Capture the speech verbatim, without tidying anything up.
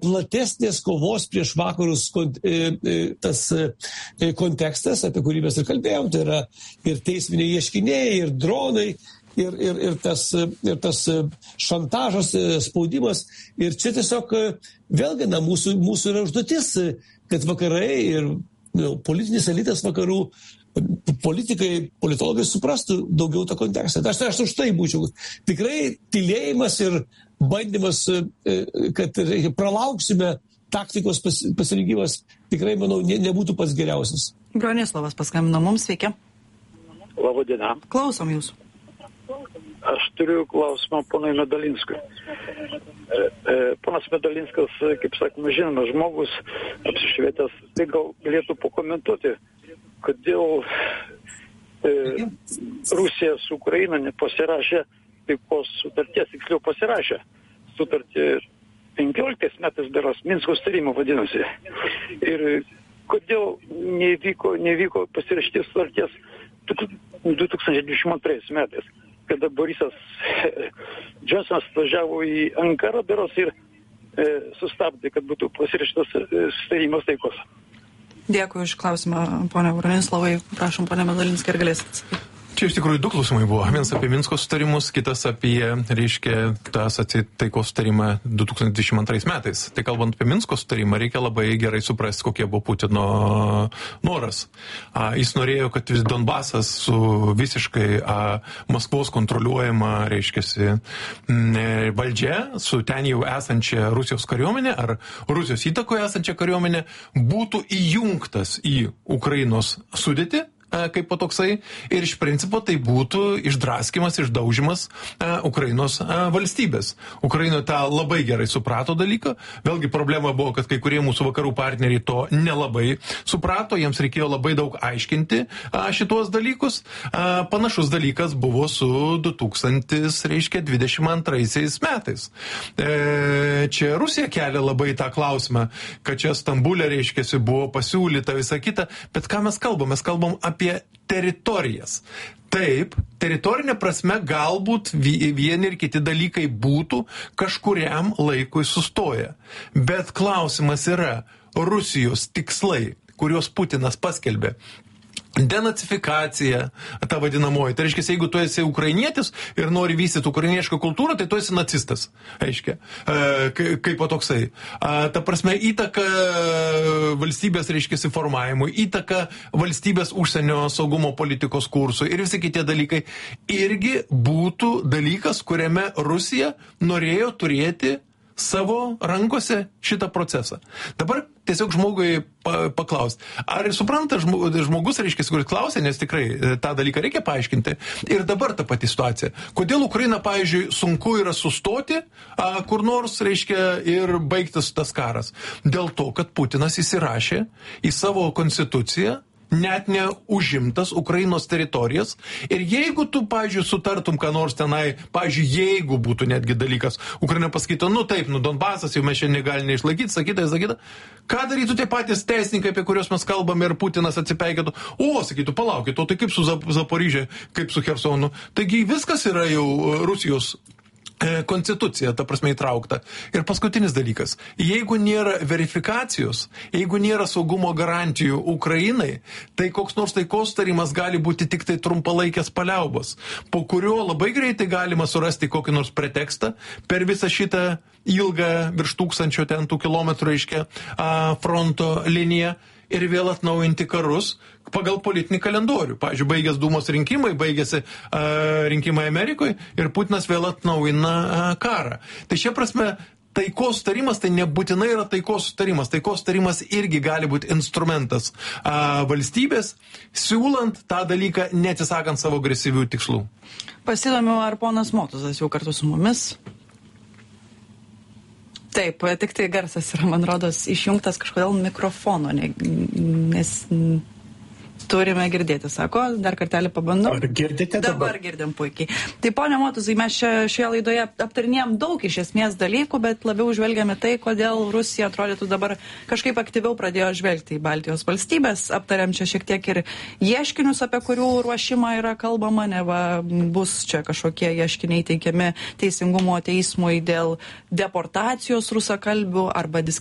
platesnės kovos prieš vakarus tas kontekstas, apie kurį mes ir kalbėjom, tai yra ir teisminiai ieškiniai, ir dronai, ir, ir, ir, tas, ir tas šantažas, spaudimas. Ir čia tiesiog vėlgi na, mūsų, mūsų yra užduotis, kad vakarai ir nu, politinis elitas vakarų, politikai, politologai suprastų daugiau tą kontekstą. Aš, aš už tai būčiau. Tikrai tylėjimas ir bandymas, kad pralauksime taktikos pas, pasirinkimas, tikrai, manau, ne, nebūtų pats geriausias. Bronislavas paskambino mums, sveiki. Labą dieną. Klausom jūsų. Aš turiu klausimą ponui Medalinskui. E, e, ponas Medalinskas, kaip sakoma, žinomas žmogus, apsišvietęs, tai gal galėtų pakomentuoti, kodėl e, Rusija su Ukraina nepasirašė taikos sutarties, tiksliau pasirašė sutartį penkioliktais metais beros, Minsko sutarimo vadinosi. Ir kodėl nevyko, nevyko pasirašyti sutarties du tūkstančiai dvidešimt antrais metais, kada Borisas Džonsonas važiavo į Ankarą beros ir e, sustabdė, kad būtų pasirašytas sutarimas taikos. Dėkui už klausimą, ponia Bronislavai. Prašom, ponia Medalinskai, ar galėsite atsakyti? Čia iš tikrųjų du klausimai buvo. Vienas apie Minsko sutarimus, kitas apie, reiškia, tas taikos sutarimą du tūkstančiai dvidešimt antrais metais. Tai kalbant apie Minsko sutarimą, reikia labai gerai suprasti, kokie buvo Putino noras. A, jis norėjo, kad vis Donbasas su visiškai a, Maskvos kontroliuojama, reiškiasi, m, valdžia, su ten jau esančia Rusijos kariuomenė ar Rusijos įtakoje esančia kariuomenė būtų įjungtas į Ukrainos sudėtį, kaip po toksai, ir iš principo tai būtų išdraskimas, išdaužimas a, Ukrainos a, valstybės. Ukrainoje tą labai gerai suprato dalyką. Vėlgi problema buvo, kad kai kurie mūsų vakarų partneriai to nelabai suprato, jiems reikėjo labai daug aiškinti a, šitos dalykus. A, panašus dalykas buvo su du tūkstantis dvidešimt antraisiais metais. E, čia Rusija kelia labai tą klausimą, kad čia Stambulė, reiškiasi, buvo pasiūlyta visą kitą, bet ką mes kalbam? Mes kalbam apie apie teritorijas. Taip, teritorinė prasme galbūt vieni ir kiti dalykai būtų kažkuriam laikui sustoję. Bet klausimas yra Rusijos tikslai, kuriuos Putinas paskelbė. Denacifikacija, ta vadinamoji. Tai reiškia, jeigu tu esi ukrainietis ir nori vystyti ukrainiešką kultūrą, tai tu esi nacistas. Aiškia, e, kaip po toksai. A, ta prasme, įtaka valstybės, reiškia, formavimui, įtaka valstybės užsienio saugumo politikos kursui ir visi kitie dalykai irgi būtų dalykas, kuriame Rusija norėjo turėti savo rankose šitą procesą. Dabar tiesiog žmogui paklausti. Ar supranta žmogus, reiškia, kuris klausė, nes tikrai tą dalyką reikia paaiškinti. Ir dabar ta pati situacija. Kodėl Ukraina, pavyzdžiui, sunku yra sustoti, a, kur nors, reiškia, ir baigtas tas karas? Dėl to, kad Putinas įsirašė į savo konstituciją net neužimtas Ukrainos teritorijas. Ir jeigu tu, pavyzdžiui, sutartum, ką nors tenai, pavyzdžiui, jeigu būtų netgi dalykas, Ukraina pasakytų, nu taip, nu Donbasas jau mes šiandien negalime išlaikyti, sakyta, sakyta, ką darytų tie patys teisininkai, apie kuriuos mes kalbame, ir Putinas atsipeikėtų, o, sakytų, palaukit, o tai kaip su Zaporižė, kaip su Chersonu. Taigi viskas yra jau Rusijos konstitucija, ta prasme, įtraukta. Ir paskutinis dalykas. Jeigu nėra verifikacijos, jeigu nėra saugumo garantijų Ukrainai, tai koks nors taikos tarimas gali būti tik tai trumpalaikės paliaubos, po kurio labai greitai galima surasti kokį nors pretekstą per visą šitą ilgą virš tūkstančio ten tų kilometrų, reiškia, fronto liniją ir vėl atnaujinti karus pagal politinį kalendorių. Pavyzdžiui, baigės Dūmos rinkimai, baigėsi uh, rinkimai Amerikoje ir Putinas vėl atnaujina uh, karą. Tai šia prasme, taikos sutarimas tai nebūtinai yra taikos sutarimas. Taikos sutarimas irgi gali būti instrumentas uh, valstybės, siūlant tą dalyką, neatsisakant savo agresyvių tikslų. Pasidomiu, ar ponas Motuzas jau kartu su mumis. Taip, tik tai garsas yra, man rodos, išjungtas kažkodėl mikrofono, ne, nes... Turime girdėti, sako, dar kartelį pabandom. Ar girdite dabar? Dabar girdim puikiai. Tai ponia Motuzai, mes čia, šioje laidoje aptarinėjom daug iš esmės dalykų, bet labiau žvelgiame tai, kodėl Rusija atrodytų dabar kažkaip aktyviau pradėjo žvelgti į Baltijos valstybės. Aptariam čia šiek tiek ir ieškinius, apie kurių ruošimą yra kalbama, neva bus čia kažkokie ieškiniai teikiami Teisingumo teismui dėl deportacijos rusakalbių arba diskriminacijos